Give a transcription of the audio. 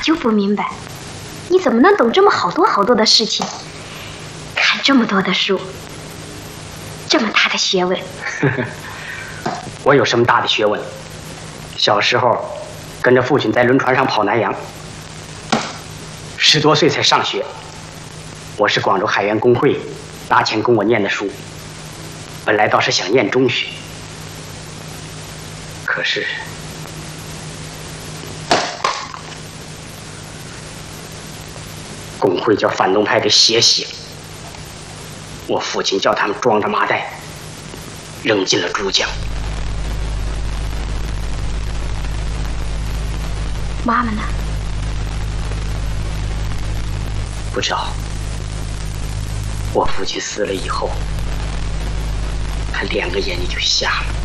就不明白，你怎么能懂这么好多的事情，看这么多的书，这么大的学问？ 我有什么大的学问？小时候跟着父亲在轮船上跑南洋，10多岁才上学。我是广州海员工会拿钱供我念的书，本来倒是想念中学，可是工会叫反动派给血洗了，我父亲叫他们装着麻袋扔进了珠江。 妈妈呢？ 不知道。我父亲死了以后，他2个眼睛就瞎了。